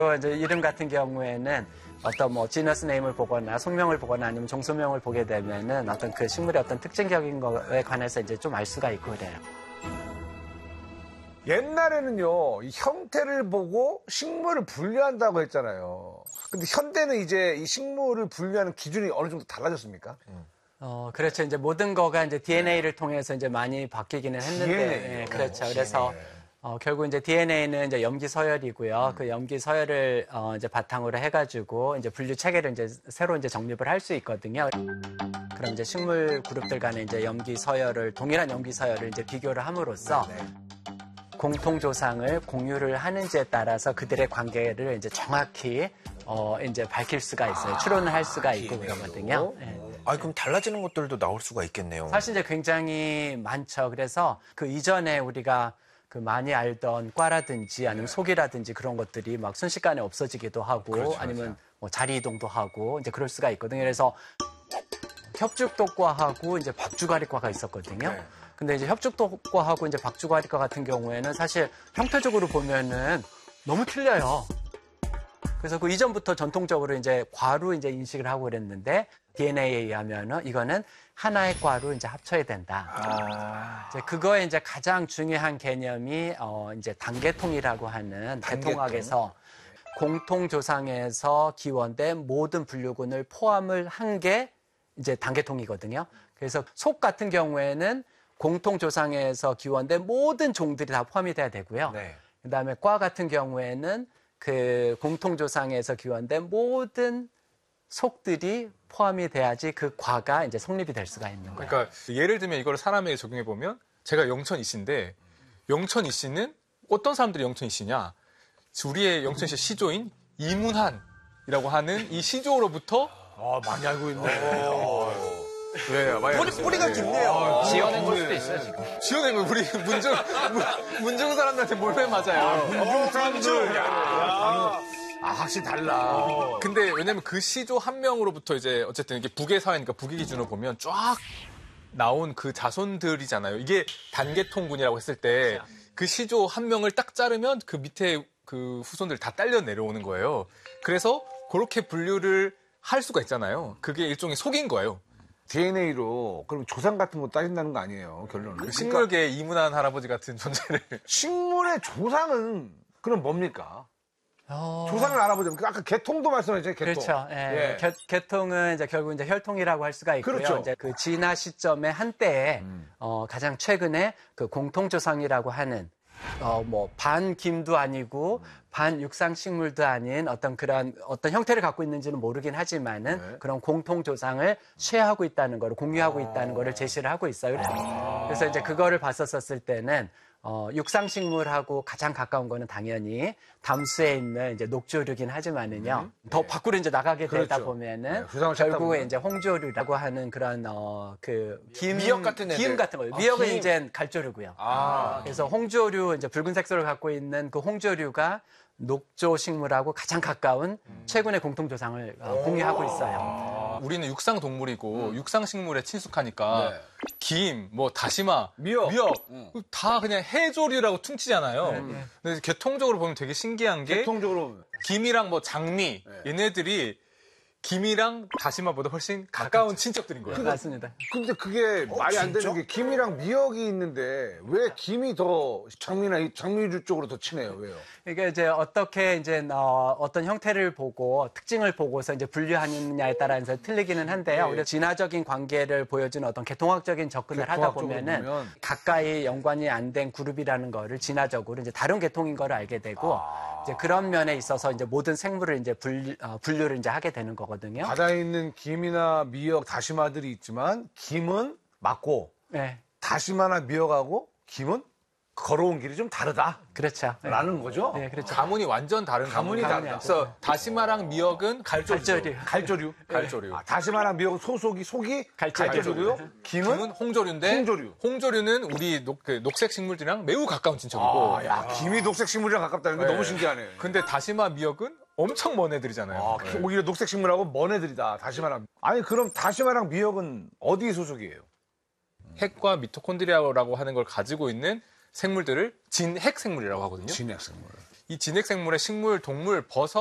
이제 이름 같은 경우에는 어떤 뭐 지너스 네임을 보거나 속명을 보거나 아니면 종소명을 보게 되면은 어떤 그 식물의 어떤 특징적인 거에 관해서 이제 좀 알 수가 있고 그래요. 옛날에는요, 이 형태를 보고 식물을 분류한다고 했잖아요. 근데 현대는 이제 이 식물을 분류하는 기준이 어느 정도 달라졌습니까? 그렇죠. 이제 모든 거가 이제 DNA를 통해서 이제 많이 바뀌기는 했는데, DNA 요. 그렇죠. 그래서 결국 이제 DNA는 이제 염기 서열이고요. 그 염기 서열을 이제 바탕으로 해가지고 이제 분류 체계를 이제 새로 이제 정립을 할 수 있거든요. 그럼 이제 식물 그룹들 간의 이제 염기 서열을 동일한 염기 서열을 이제 비교를 함으로써 공통 조상을 공유를 하는지에 따라서 그들의 관계를 이제 정확히 이제 밝힐 수가 있어요. 추론을 할 수가 있고 그러거든요. 네. 그럼 달라지는 것들도 나올 수가 있겠네요. 사실 이제 굉장히 많죠. 그래서 그 이전에 우리가 그 많이 알던 과라든지 아니면 속이라든지 그런 것들이 막 순식간에 없어지기도 하고 그렇죠, 아니면 뭐 자리 이동도 하고 이제 그럴 수가 있거든요. 그래서 협죽독과하고 이제 박주가리과가 있었거든요. 네. 근데 이제 협죽독과하고 이제 박주가리과 같은 경우에는 사실 형태적으로 보면은 너무 틀려요. 그래서 그 이전부터 전통적으로 이제 과로 이제 인식을 하고 그랬는데 DNA에 의하면은 이거는 하나의 과로 이제 합쳐야 된다. 이제 그거에 이제 가장 중요한 개념이 이제 단계통이라고 하는 계통학에서 공통 조상에서 기원된 모든 분류군을 포함을 한 게 이제 단계통이거든요. 그래서 속 같은 경우에는 공통 조상에서 기원된 모든 종들이 다 포함이 돼야 되고요. 네. 그다음에 과 같은 경우에는 그 공통 조상에서 기원된 모든 속들이 포함이 돼야지 그 과가 이제 성립이 될 수가 있는 거예요. 그러니까 예를 들면 이걸 사람에게 적용해 보면 제가 영천이 씨인데 영천이 씨는 어떤 사람들이 영천이 씨냐? 우리의 영천이 씨 시조인 이문한이라고 하는 이 시조로부터 많이 알고 있네. 네, 뿌리가 깊네요. 지어낸 걸 수도 있어요, 지금. 지어낸 거 우리 문중 사람들한테 몰매 맞아요. 문중 사람들. 확실히 달라. 근데 왜냐면 그 시조 한 명으로부터 이제 어쨌든 이게 북의 사회니까 북의 기준으로 보면 쫙 나온 그 자손들이잖아요. 이게 단계통군이라고 했을 때 그 시조 한 명을 딱 자르면 그 밑에 그 후손들 다 딸려 내려오는 거예요. 그래서 그렇게 분류를 할 수가 있잖아요. 그게 일종의 속인 거예요. DNA로 그럼 조상 같은 거 따진다는 거 아니에요, 결론은. 식물계 이문한 할아버지 같은 존재를. 식물의 조상은 그럼 뭡니까? 조상을 알아보자면 아까 개통도 말씀하셨잖아요, 개통. 그렇죠. 예. 개통은 이제 결국 이제 혈통이라고 할 수가 있고요. 그렇죠. 이제 그 진화 시점의 한때에 가장 최근에 그 공통조상이라고 하는 뭐 반김도 아니고 반육상식물도 아닌 어떤 그런 어떤 형태를 갖고 있는지는 모르긴 하지만은 그런 공통조상을 쉐어하고 있다는 거를 공유하고 있다는 거를 제시를 하고 있어요. 그래서 이제 그거를 봤었을 때는 육상식물하고 가장 가까운 거는 당연히 담수에 있는 이제 녹조류긴 하지만은요. 더 밖으로 이제 나가게 되다 그렇죠. 보면은 조상을 찾다 결국에 보면. 이제 홍조류라고 하는 그런 미역 같은 애들. 기음 같은 거예요. 미역은 이제 갈조류고요. 그래서 홍조류 이제 붉은 색소를 갖고 있는 그 홍조류가 녹조 식물하고 가장 가까운 최근의 공통조상을 공유하고 있어요. 우리는 육상 동물이고 육상 식물에 친숙하니까 김, 뭐 다시마, 미역. 다 그냥 해조류라고 퉁치잖아요. 근데 개통적으로 보면 되게 신기한 게 개통적으로. 김이랑 뭐 장미 얘네들이 김이랑 다시마보다 훨씬 가까운 친척들인 거예요. 맞습니다. 근데 그게 말이 안 되는 게 김이랑 미역이 있는데 왜 김이 더 장미류 쪽으로 더 친해요? 왜요? 이게 이제 어떻게 이제 어떤 형태를 보고 특징을 보고서 이제 분류하느냐에 따라서 틀리기는 한데요. 우리가 진화적인 관계를 보여주는 어떤 개통학적인 접근을 하다 보면은 가까이 연관이 안 된 그룹이라는 거를 진화적으로 이제 다른 계통인 거를 알게 되고 이제 그런 면에 있어서 이제 모든 생물을 이제 분류를 이제 하게 되는 거거든요. 바다에 있는 김이나 미역, 다시마들이 있지만 김은 맞고 네, 다시마나 미역하고 김은 걸어온 길이 좀 다르다. 그렇죠. 네. 라는 거죠? 네, 그렇죠. 가문이 완전 다른 가문이 다르다. 그래서 다시마랑 미역은 갈조류. 갈조류. 갈조류. 다시마나 미역은 속이 갈조류고요. 김은 홍조류인데 홍조류. 는 우리 녹색 식물들이랑 매우 가까운 친척이고 야, 김이 녹색 식물이랑 가깝다는 게 너무 신기하네. 근데 다시마 미역은 엄청 먼 애들이잖아요. 오히려 녹색 식물하고 먼 애들이다. 다시마랑. 아니 그럼 다시마랑 미역은 어디 소속이에요? 핵과 미토콘드리아라고 하는 걸 가지고 있는 생물들을 진핵 생물이라고 하거든요. 진핵 생물. 이 진핵생물의 식물, 동물, 버섯